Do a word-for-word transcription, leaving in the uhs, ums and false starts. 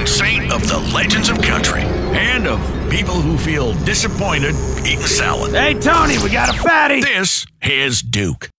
patron saint of the legends of country and of people who feel disappointed eating salad. Hey, Tony, we got a fatty. This is Duke.